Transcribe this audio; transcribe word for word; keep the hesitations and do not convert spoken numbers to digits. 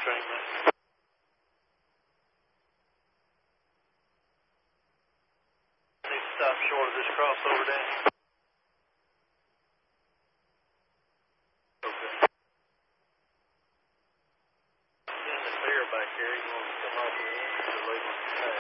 train, man. I need to stop short of this crossover down. Okay. Seeing the bear back here, you want to come off the end or leave him?